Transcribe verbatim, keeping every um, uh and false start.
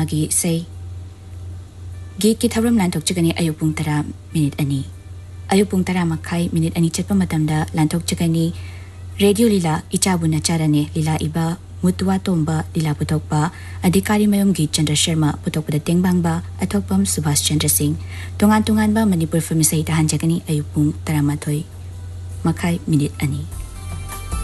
magi say gate ki tharam lantok chagani ayupung tara minute ani ayupung tara makai minute ani chatpa matamda lantok chagani radio lila ichabuna charane lila iba mutwa tomba lila putokpa adhikari mayom gi Chandra Sharma putokpada tengbangba athokpam Subhash Chandra Singh tongan tongan ba Manipur film sai tahan jagani ayupung tara mathoi makai minute ani